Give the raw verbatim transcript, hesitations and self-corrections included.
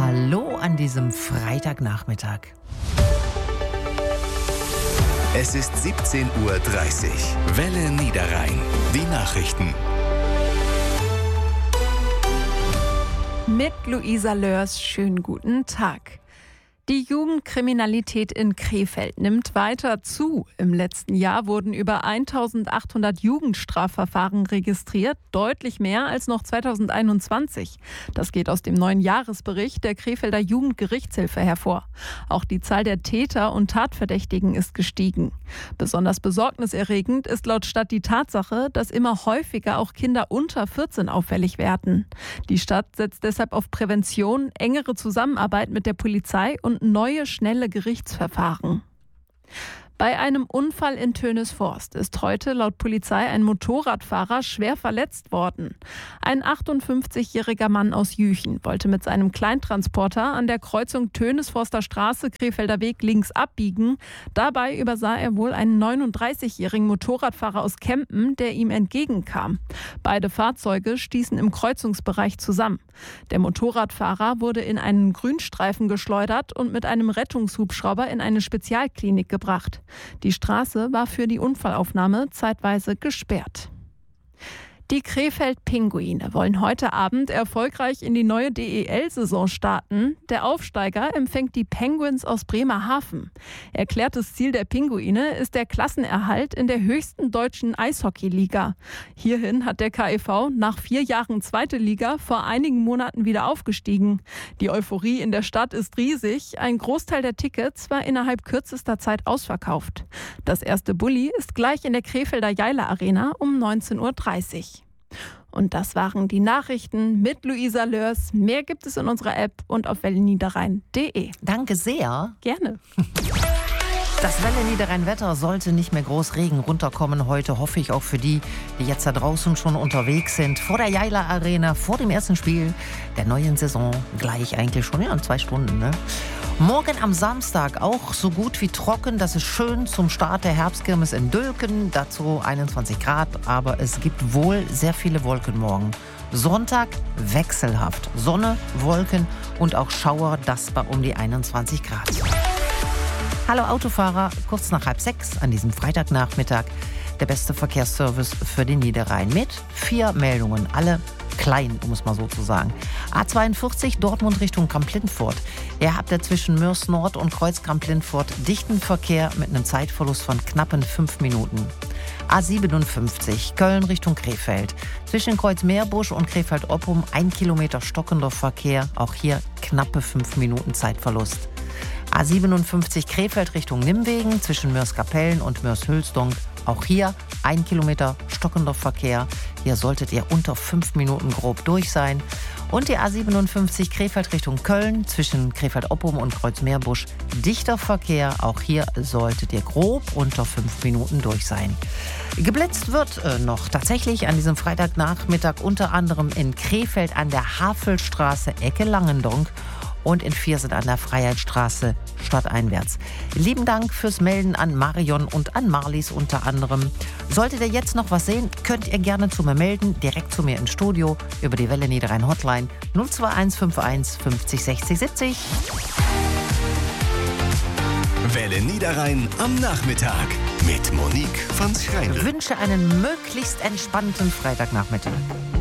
Hallo an diesem Freitagnachmittag. Es ist siebzehn Uhr dreißig. Welle Niederrhein. Die Nachrichten. Mit Luisa Lörs, schönen guten Tag. Die Jugendkriminalität in Krefeld nimmt weiter zu. Im letzten Jahr wurden über eintausendachthundert Jugendstrafverfahren registriert, deutlich mehr als noch zweitausendeinundzwanzig. Das geht aus dem neuen Jahresbericht der Krefelder Jugendgerichtshilfe hervor. Auch die Zahl der Täter und Tatverdächtigen ist gestiegen. Besonders besorgniserregend ist laut Stadt die Tatsache, dass immer häufiger auch Kinder unter vierzehn auffällig werden. Die Stadt setzt deshalb auf Prävention, engere Zusammenarbeit mit der Polizei und neue, schnelle Gerichtsverfahren. Bei einem Unfall in Tönesforst ist heute laut Polizei ein Motorradfahrer schwer verletzt worden. Ein achtundfünfzigjähriger Mann aus Jüchen wollte mit seinem Kleintransporter an der Kreuzung Tönesforster Straße Krefelder Weg links abbiegen. Dabei übersah er wohl einen neununddreißigjährigen Motorradfahrer aus Kempen, der ihm entgegenkam. Beide Fahrzeuge stießen im Kreuzungsbereich zusammen. Der Motorradfahrer wurde in einen Grünstreifen geschleudert und mit einem Rettungshubschrauber in eine Spezialklinik gebracht. Die Straße war für die Unfallaufnahme zeitweise gesperrt. Die Krefeld-Pinguine wollen heute Abend erfolgreich in die neue D E L-Saison starten. Der Aufsteiger empfängt die Penguins aus Bremerhaven. Erklärtes Ziel der Pinguine ist der Klassenerhalt in der höchsten deutschen Eishockeyliga. Hierhin hat der K e V nach vier Jahren zweite Liga vor einigen Monaten wieder aufgestiegen. Die Euphorie in der Stadt ist riesig. Ein Großteil der Tickets war innerhalb kürzester Zeit ausverkauft. Das erste Bulli ist gleich in der Krefelder Jeiler Arena um neunzehn Uhr dreißig. Und das waren die Nachrichten mit Luisa Lörs. Mehr gibt es in unserer App und auf welle niederrhein punkt de. Danke sehr. Gerne. Das Welle Niederrhein-Wetter sollte nicht mehr groß Regen runterkommen. Heute hoffe ich auch für die, die jetzt da draußen schon unterwegs sind. Vor der Jeiler Arena, vor dem ersten Spiel der neuen Saison. Gleich eigentlich schon, ja, in zwei Stunden. Ne? Morgen am Samstag auch so gut wie trocken. Das ist schön zum Start der Herbstkirmes in Dülken. Dazu einundzwanzig Grad, aber es gibt wohl sehr viele Wolken morgen. Sonntag wechselhaft. Sonne, Wolken und auch Schauer, das bei um die einundzwanzig Grad. Hallo Autofahrer, kurz nach halb sechs an diesem Freitagnachmittag. Der beste Verkehrsservice für den Niederrhein mit vier Meldungen, alle klein, um es mal so zu sagen. A zweiundvierzig Dortmund Richtung Kamp-Lintfort. Ihr habt ja zwischen Mörs Nord und Kreuz Kamp-Lintfort dichten Verkehr mit einem Zeitverlust von knappen fünf Minuten. A siebenundfünfzig Köln Richtung Krefeld. Zwischen Kreuz Meerbusch und Krefeld-Oppum ein Kilometer stockender Verkehr. Auch hier knappe fünf Minuten Zeitverlust. A siebenundfünfzig Krefeld Richtung Nimwegen zwischen Mörs-Kapellen und Mörs-Hülsdonk. Auch hier ein Kilometer stockender Verkehr. Hier solltet ihr unter fünf Minuten grob durch sein. Und die A siebenundfünfzig Krefeld Richtung Köln zwischen Krefeld-Oppum und Kreuz-Meerbusch. Dichter Verkehr. Auch hier solltet ihr grob unter fünf Minuten durch sein. Geblitzt wird äh, noch tatsächlich an diesem Freitagnachmittag unter anderem in Krefeld an der Havelstraße Ecke Langendonk. Und in Viersen an der Freiheitsstraße stadteinwärts. Lieben Dank fürs Melden an Marion und an Marlies unter anderem. Solltet ihr jetzt noch was sehen, könnt ihr gerne zu mir melden, direkt zu mir ins Studio über die Welle Niederrhein Hotline null zwei eins fünf eins fünfzig sechzig siebzig. Welle Niederrhein am Nachmittag mit Monique von Schreindl. Ich wünsche einen möglichst entspannten Freitagnachmittag.